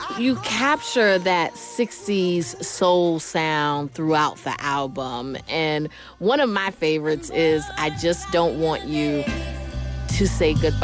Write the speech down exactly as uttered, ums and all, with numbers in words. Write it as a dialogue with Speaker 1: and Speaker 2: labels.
Speaker 1: you capture that sixties soul sound throughout the album. And one of my favorites is I Just Don't Want You to Say Goodbye.